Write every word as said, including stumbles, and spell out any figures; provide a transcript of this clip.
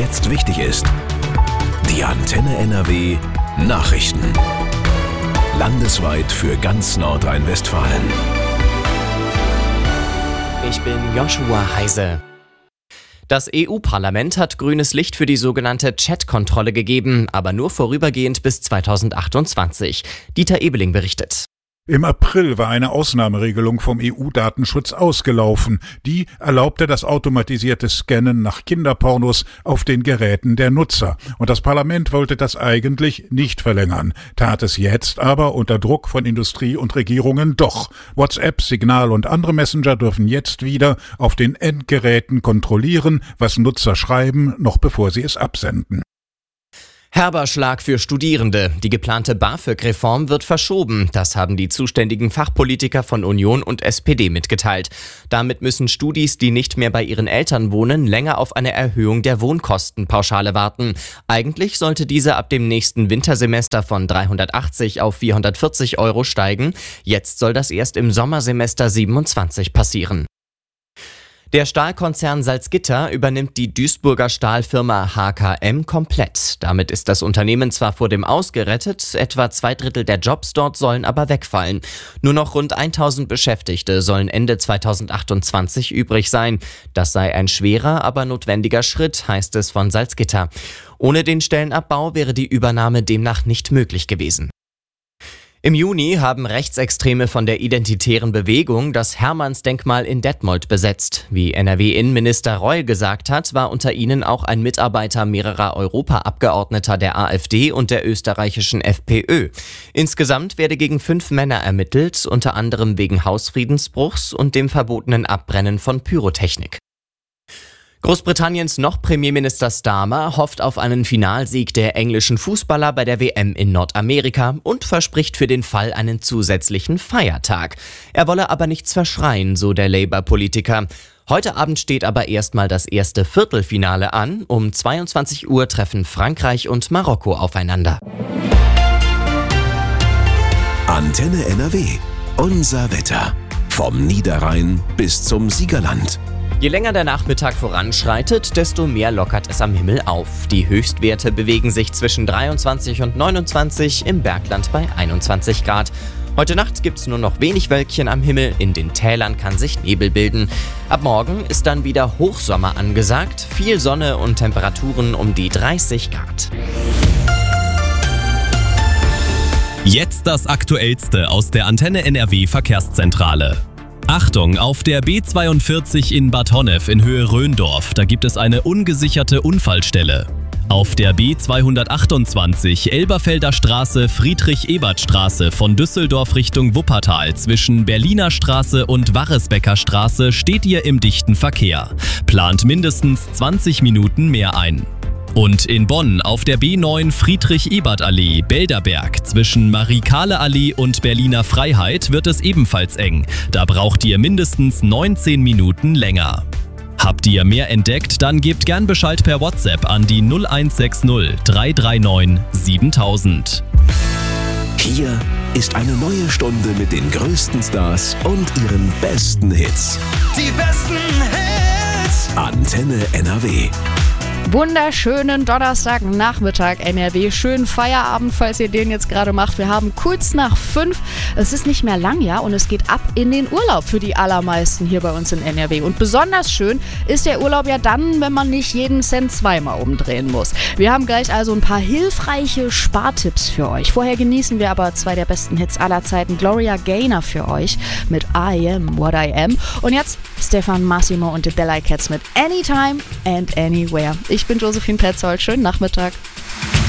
jetzt wichtig ist. Die Antenne N R W Nachrichten. Landesweit für ganz Nordrhein-Westfalen. Ich bin Joshua Heise. Das E U-Parlament hat grünes Licht für die sogenannte Chat-Kontrolle gegeben, aber nur vorübergehend bis zweitausendachtundzwanzig. Dieter Ebeling berichtet. Im April war eine Ausnahmeregelung vom E U-Datenschutz ausgelaufen. Die erlaubte das automatisierte Scannen nach Kinderpornos auf den Geräten der Nutzer. Und das Parlament wollte das eigentlich nicht verlängern, tat es jetzt aber unter Druck von Industrie und Regierungen doch. WhatsApp, Signal und andere Messenger dürfen jetzt wieder auf den Endgeräten kontrollieren, was Nutzer schreiben, noch bevor sie es absenden. Herber Schlag für Studierende. Die geplante BAföG-Reform wird verschoben. Das haben die zuständigen Fachpolitiker von Union und S P D mitgeteilt. Damit müssen Studis, die nicht mehr bei ihren Eltern wohnen, länger auf eine Erhöhung der Wohnkostenpauschale warten. Eigentlich sollte diese ab dem nächsten Wintersemester von dreihundertachtzig auf vierhundertvierzig Euro steigen. Jetzt soll das erst im Sommersemester siebenundzwanzig passieren. Der Stahlkonzern Salzgitter übernimmt die Duisburger Stahlfirma H K M komplett. Damit ist das Unternehmen zwar vor dem Aus gerettet, etwa zwei Drittel der Jobs dort sollen aber wegfallen. Nur noch rund tausend Beschäftigte sollen Ende zweitausendachtundzwanzig übrig sein. Das sei ein schwerer, aber notwendiger Schritt, heißt es von Salzgitter. Ohne den Stellenabbau wäre die Übernahme demnach nicht möglich gewesen. Im Juni haben Rechtsextreme von der Identitären Bewegung das Hermannsdenkmal in Detmold besetzt. Wie N R W-Innenminister Reul gesagt hat, war unter ihnen auch ein Mitarbeiter mehrerer Europaabgeordneter der AfD und der österreichischen FPÖ. Insgesamt werde gegen fünf Männer ermittelt, unter anderem wegen Hausfriedensbruchs und dem verbotenen Abbrennen von Pyrotechnik. Großbritanniens noch Premierminister Starmer hofft auf einen Finalsieg der englischen Fußballer bei der W M in Nordamerika und verspricht für den Fall einen zusätzlichen Feiertag. Er wolle aber nichts verschreien, so der Labour-Politiker. Heute Abend steht aber erstmal das erste Viertelfinale an. Um zweiundzwanzig Uhr treffen Frankreich und Marokko aufeinander. Antenne N R W. Unser Wetter. Vom Niederrhein bis zum Siegerland. Je länger der Nachmittag voranschreitet, desto mehr lockert es am Himmel auf. Die Höchstwerte bewegen sich zwischen dreiundzwanzig und neunundzwanzig, im Bergland bei einundzwanzig Grad. Heute Nacht gibt's nur noch wenig Wölkchen am Himmel, in den Tälern kann sich Nebel bilden. Ab morgen ist dann wieder Hochsommer angesagt, viel Sonne und Temperaturen um die dreißig Grad. Jetzt das Aktuellste aus der Antenne N R W Verkehrszentrale. Achtung, auf der B zweiundvierzig in Bad Honnef in Höhe Röndorf, da gibt es eine ungesicherte Unfallstelle. Auf der B zweihundertachtundzwanzig Elberfelder Straße, Friedrich-Ebert-Straße von Düsseldorf Richtung Wuppertal zwischen Berliner Straße und Warresbecker Straße steht ihr im dichten Verkehr. Plant mindestens zwanzig Minuten mehr ein. Und in Bonn auf der B neun Friedrich-Ebert-Allee, Belderberg, zwischen Marie-Kahle-Allee und Berliner Freiheit wird es ebenfalls eng. Da braucht ihr mindestens neunzehn Minuten länger. Habt ihr mehr entdeckt, dann gebt gern Bescheid per WhatsApp an die null eins sechs null drei drei neun siebentausend. Hier ist eine neue Stunde mit den größten Stars und ihren besten Hits. Die besten Hits! Antenne N R W. Wunderschönen Donnerstagnachmittag N R W. Schönen Feierabend, falls ihr den jetzt gerade macht. Wir haben kurz nach fünf. Es ist nicht mehr lang, ja, und es geht ab in den Urlaub für die allermeisten hier bei uns in N R W. Und besonders schön ist der Urlaub ja dann, wenn man nicht jeden Cent zweimal umdrehen muss. Wir haben gleich also ein paar hilfreiche Spartipps für euch. Vorher genießen wir aber zwei der besten Hits aller Zeiten. Gloria Gaynor für euch mit I Am What I Am. Und jetzt Stefan Massimo und The Bella Cats mit Anytime and Anywhere. Ich bin Josephine Petzold. Schönen Nachmittag.